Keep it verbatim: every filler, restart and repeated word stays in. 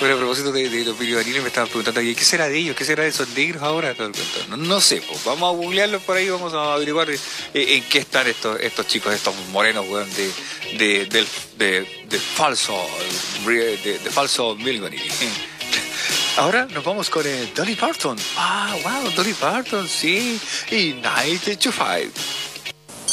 Bueno, a propósito de, de los videoanimes, me estaban preguntando, ¿y qué será de ellos? ¿Qué será de esos negros ahora? Todo el cuento. No, no sé, pues, vamos a googlearlos por ahí, vamos a averiguar eh, en qué están estos estos chicos, estos morenos, weón, de, de, del, de, de falso, de, de falso Milgony. Ahora nos vamos con eh, Dolly Parton. Ah, wow, Dolly Parton, sí. Y Night to Five.